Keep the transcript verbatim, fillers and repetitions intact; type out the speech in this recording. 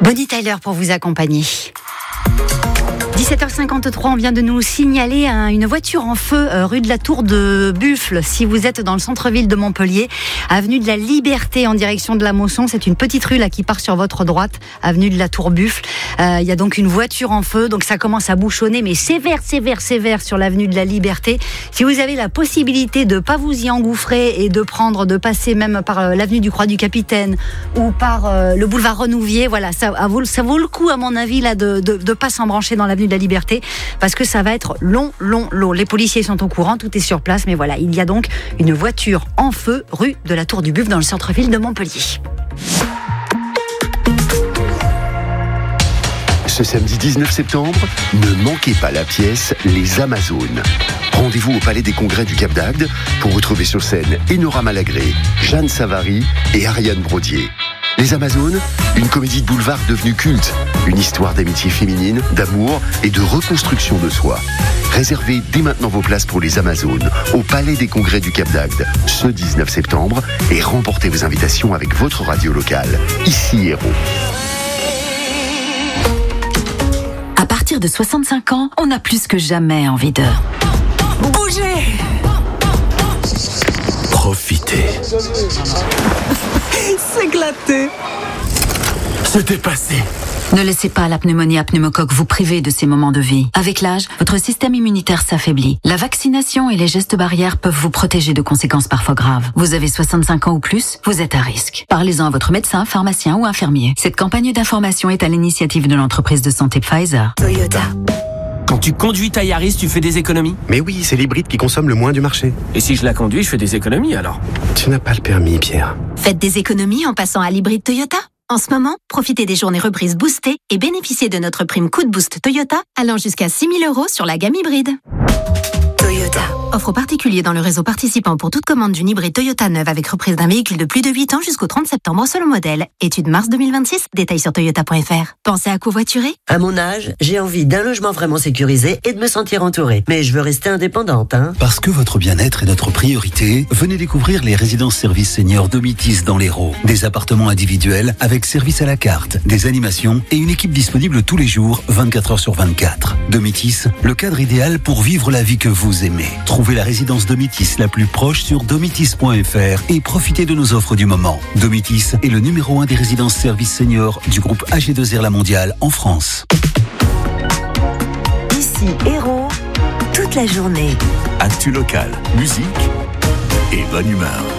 Bonnie Tyler pour vous accompagner. dix-sept heures cinquante-trois, on vient de nous signaler hein, une voiture en feu euh, rue de la Tour de Buffle. Si vous êtes dans le centre-ville de Montpellier, avenue de la Liberté en direction de la Mosson, c'est une petite rue là qui part sur votre droite, avenue de la Tour Buffle. Euh, il y a donc une voiture en feu, donc ça commence à bouchonner, mais sévère, sévère, sévère sur l'avenue de la Liberté. Si vous avez la possibilité de pas vous y engouffrer et de prendre, de passer même par euh, l'avenue du Croix du Capitaine ou par euh, le boulevard Renouvier, voilà, ça, ça vaut le coup à mon avis là de de, de pas s'embrancher dans l'avenue de la Liberté, parce que ça va être long, long, long. Les policiers sont au courant, tout est sur place, mais voilà, il y a donc une voiture en feu rue de la Tour du Buffle dans le centre-ville de Montpellier. Ce samedi dix-neuf septembre, ne manquez pas la pièce Les Amazones. Rendez-vous au Palais des Congrès du Cap d'Agde pour retrouver sur scène Enora Malagré, Jeanne Savary et Ariane Brodier. Les Amazones, une comédie de boulevard devenue culte. Une histoire d'amitié féminine, d'amour et de reconstruction de soi. Réservez dès maintenant vos places pour Les Amazones au Palais des Congrès du Cap d'Agde ce dix-neuf septembre et remportez vos invitations avec votre radio locale. Ici Héros. À partir de soixante-cinq ans, on a plus que jamais envie de bouger. Profitez. S'éclater. Se dépasser. Ne laissez pas la pneumonie à pneumocoque vous priver de ces moments de vie. Avec l'âge, votre système immunitaire s'affaiblit. La vaccination et les gestes barrières peuvent vous protéger de conséquences parfois graves. Vous avez soixante-cinq ans ou plus, vous êtes à risque. Parlez-en à votre médecin, pharmacien ou infirmier. Cette campagne d'information est à l'initiative de l'entreprise de santé Pfizer. Toyota. Quand tu conduis ta Yaris, tu fais des économies? Mais oui, c'est l'hybride qui consomme le moins du marché. Et si je la conduis, je fais des économies alors? Tu n'as pas le permis, Pierre. Faites des économies en passant à l'hybride Toyota. En ce moment, profitez des journées reprises boostées et bénéficiez de notre prime coup de boost Toyota allant jusqu'à six mille euros sur la gamme hybride. Toyota. Offre aux particuliers dans le réseau participant pour toute commande d'une hybride Toyota neuve avec reprise d'un véhicule de plus de huit ans jusqu'au trente septembre selon modèle. Étude mars deux mille vingt-six, détails sur toyota point f r. Pensez à covoiturer? À mon âge, j'ai envie d'un logement vraiment sécurisé et de me sentir entourée. Mais je veux rester indépendante, hein. Parce que votre bien-être est notre priorité, venez découvrir les résidences services seniors Domitis dans l'Hérault. Des appartements individuels avec service à la carte, des animations et une équipe disponible tous les jours, vingt-quatre heures sur vingt-quatre. Domitis, le cadre idéal pour vivre la vie que vous aimez. Trouvez la résidence Domitis la plus proche sur domitis point f r et profitez de nos offres du moment. Domitis est le numéro un des résidences services seniors du groupe A G deux R La Mondiale en France. Ici Héros, toute la journée. Actu local, musique et bonne humeur.